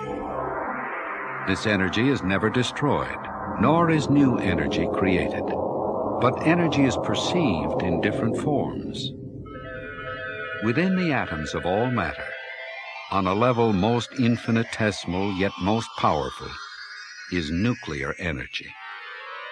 This energy is never destroyed, nor is new energy created, but energy is perceived in different forms. Within the atoms of all matter, on a level most infinitesimal yet most powerful, is nuclear energy.